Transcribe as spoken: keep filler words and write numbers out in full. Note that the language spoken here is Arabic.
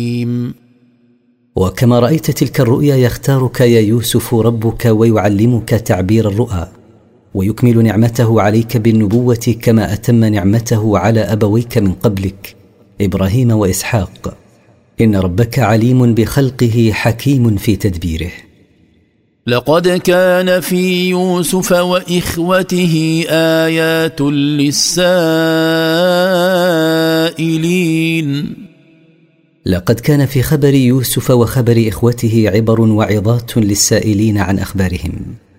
وكما رأيت تلك الرؤيا يختارك يا يوسف ربك ويعلمك تعبير الرؤى ويكمل نعمته عليك بالنبوة كما أتم نعمته على أبويك من قبلك إبراهيم وإسحاق. إن ربك عليم بخلقه حكيم في تدبيره. لقد كان في يوسف وإخوته آيات للسائلين. لقد كان في خبر يوسف وخبر إخوته عبر وعظات للسائلين عن أخبارهم.